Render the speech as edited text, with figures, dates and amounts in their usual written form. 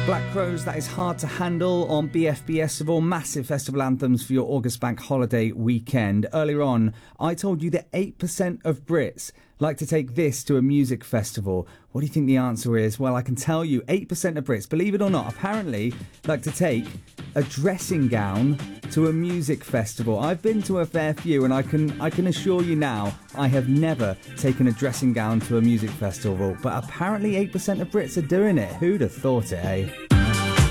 Black Crows, that is Hard to Handle on BFBS of all massive festival anthems for your August bank holiday weekend. Earlier on, I told you that 8% of Brits like to take this to a music festival. What do you think the answer is? Well, I can tell you 8% of Brits, believe it or not, apparently like to take a dressing gown to a music festival. I've been to a fair few and I can assure you now, I have never taken a dressing gown to a music festival, but apparently 8% of Brits are doing it. Who'd have thought it, eh?